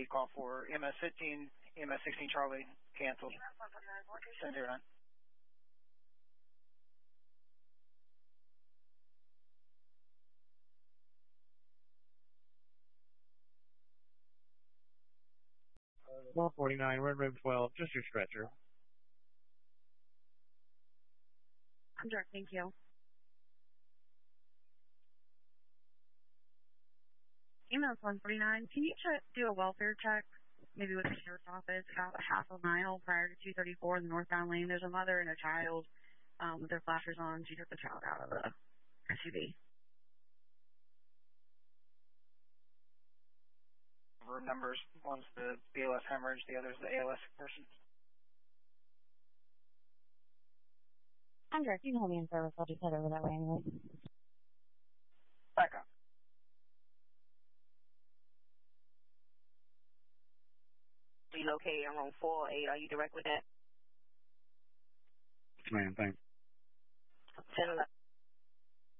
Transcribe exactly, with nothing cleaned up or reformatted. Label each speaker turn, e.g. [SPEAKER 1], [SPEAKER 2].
[SPEAKER 1] eight call for E M S fifteen, E M S sixteen Charlie, canceled. seven zero nine.
[SPEAKER 2] one forty-nine, Red Room twelve, just your stretcher.
[SPEAKER 3] I'm direct, thank you. E M S one forty-nine, can you check, do a welfare check, maybe with the sheriff's office, about a half a mile prior to two thirty-four in the northbound lane? There's a mother and a child um, with their flashers on. She took the child out of the S U V.
[SPEAKER 1] Room numbers, one's the B L S hemorrhage, the other's the A L S person.
[SPEAKER 4] I'm direct, you can hold me in service, I'll just head over that way anyway.
[SPEAKER 1] Back up.
[SPEAKER 5] Relocate in room four eight, are you direct with that?
[SPEAKER 2] Ma'am, thanks.
[SPEAKER 5] ten eleven.